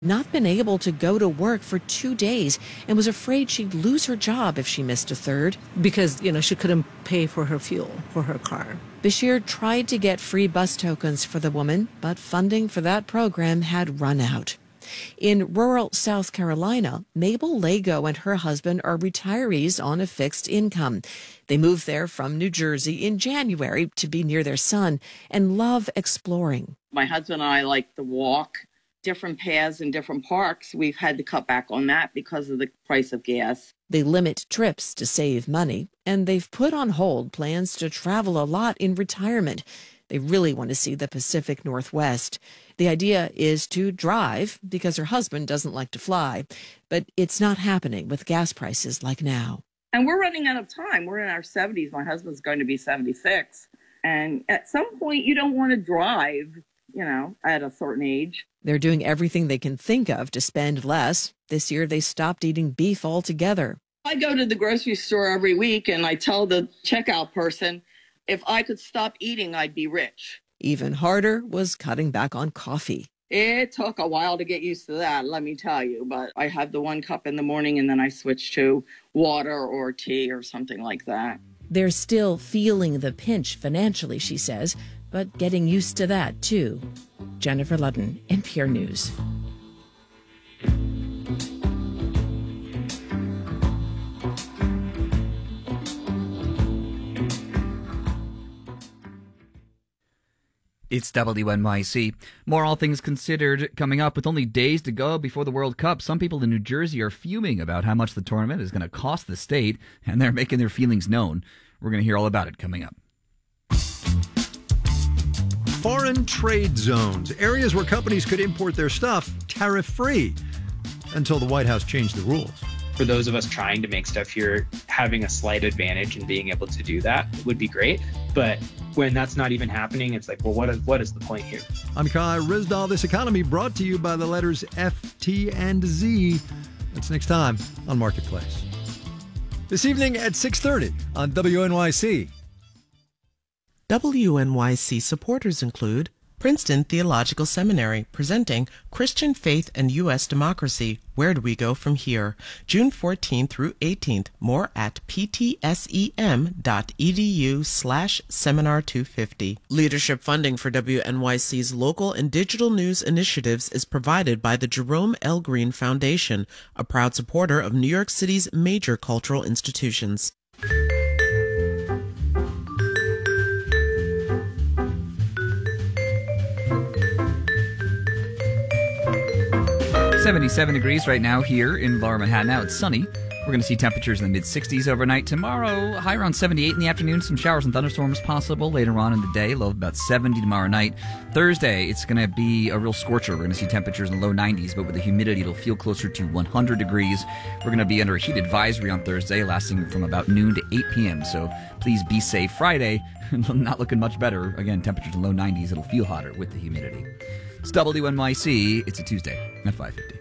not been able to go to work for 2 days and was afraid she'd lose her job if she missed a third. Because, she couldn't pay for her fuel for her car. Bashir tried to get free bus tokens for the woman, but funding for that program had run out. In rural South Carolina, Mabel Lago and her husband are retirees on a fixed income. They moved there from New Jersey in January to be near their son and love exploring. My husband and I like to walk different paths in different parks. We've had to cut back on that because of the price of gas. They limit trips to save money, and they've put on hold plans to travel a lot in retirement. They really want to see the Pacific Northwest. The idea is to drive because her husband doesn't like to fly, but it's not happening with gas prices like now. And we're running out of time. We're in our 70s. My husband's going to be 76. And at some point, you don't want to drive, at a certain age. They're doing everything they can think of to spend less. This year, they stopped eating beef altogether. I go to the grocery store every week and I tell the checkout person, if I could stop eating, I'd be rich. Even harder was cutting back on coffee. It took a while to get used to that, let me tell you. But I have the 1 cup in the morning and then I switch to water or tea or something like that. They're still feeling the pinch financially, she says, but getting used to that, too. Jennifer Ludden, NPR News. It's WNYC. More All Things Considered coming up. With only days to go before the World Cup, some people in New Jersey are fuming about how much the tournament is going to cost the state, and they're making their feelings known. We're going to hear all about it coming up. Foreign trade zones, areas where companies could import their stuff tariff-free, until the White House changed the rules. For those of us trying to make stuff here, having a slight advantage in being able to do that would be great. But when that's not even happening, it's like, well, what is the point here? I'm Kai Rizdal. This economy brought to you by the letters F, T, and Z. That's next time on Marketplace. This evening at 6:30 on WNYC. WNYC supporters include Princeton Theological Seminary, presenting Christian Faith and U.S. Democracy, Where Do We Go From Here? June 14th through 18th. More at ptsem.edu/seminar250. Leadership funding for WNYC's local and digital news initiatives is provided by the Jerome L. Green Foundation, a proud supporter of New York City's major cultural institutions. 77 degrees right now here in Lower Manhattan. Now it's sunny. We're going to see temperatures in the mid-60s overnight. Tomorrow, high around 78 in the afternoon. Some showers and thunderstorms possible later on in the day. Low of about 70 tomorrow night. Thursday, it's going to be a real scorcher. We're going to see temperatures in the low 90s, but with the humidity, it'll feel closer to 100 degrees. We're going to be under a heat advisory on Thursday, lasting from about noon to 8 p.m., so please be safe. Friday, not looking much better. Again, temperatures in the low 90s. It'll feel hotter with the humidity. It's WNYC. It's a Tuesday at 5:50.